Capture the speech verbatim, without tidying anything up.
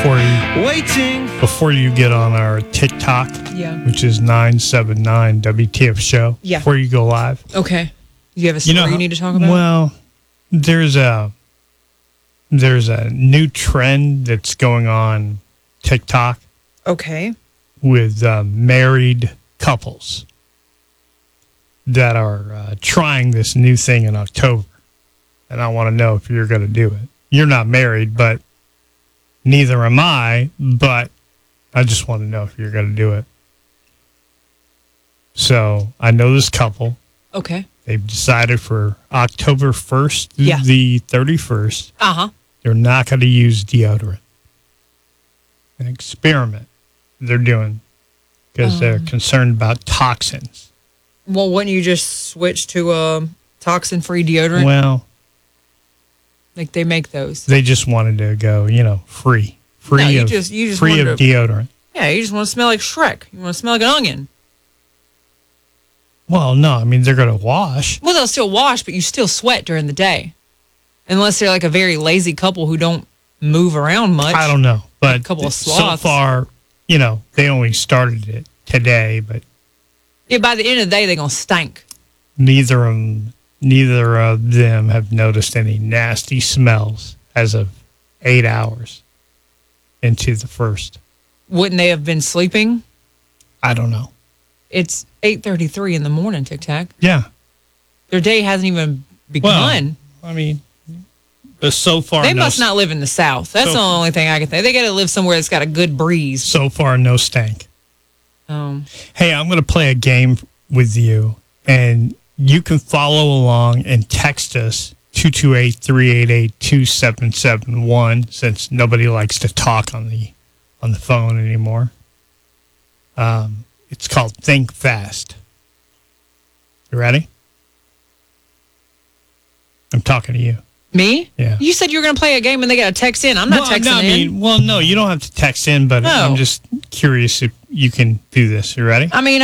before you waiting before you get on our TikTok, Yeah. which is nine seven nine W T F show. Yeah. Before you go live. Okay. You have a story you, know, you need to talk about? Well, there's a there's a new trend that's going on TikTok Okay. with uh, married couples that are uh, trying this new thing in October. And I want to know if you're going to do it. You're not married, but neither am I, but I just want to know if you're going to do it. So I know this couple. Okay. They've decided for October first through Yeah. the thirty-first, Uh-huh. they're not going to use deodorant. An experiment they're doing because they're Um. concerned about toxins. Well, wouldn't you just switch to a toxin-free deodorant? Well, like they make those. they just wanted to go, you know, free. Free No, you of, just- you just free wanted of to- deodorant. Yeah, you just want to smell like Shrek. You want to smell like an onion. Well, no, I mean, they're going to wash. Well, they'll still wash, but you still sweat during the day. Unless they're like a very lazy couple who don't move around much. I don't know. But a couple of so sloths. far, you know, they only started it today, but Yeah, by the end of the day, they're going to stink. neither of them, neither of them have noticed any nasty smells as of eight hours into the first. Wouldn't they have been sleeping? I don't know. It's eight thirty-three in the morning, Tic Tac. Yeah. Their day hasn't even begun. I mean, but so far, they no, must not live in the South. That's So- the only thing I can think. They got to live somewhere that's got a good breeze. so far, no stank. Um, Hey, I'm going to play a game with you, and you can follow along and text us two two eight, three eight eight, two seven seven one since nobody likes to talk on the on the phone anymore. Um, it's called Think Fast. You ready? I'm talking to you. me? Yeah. You said you were going to play a game and they got to text in. I'm not well, texting no, I in. mean, well, no, you don't have to text in, but No. I'm just curious if you can do this. You ready? I mean,